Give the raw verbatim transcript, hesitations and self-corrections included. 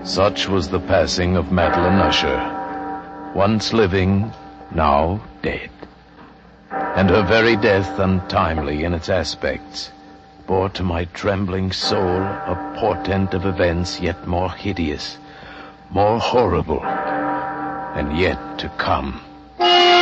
Such was the passing of Madeline Usher, once living, now dead. And her very death, untimely in its aspects, bore to my trembling soul a portent of events yet more hideous, more horrible, and yet to come.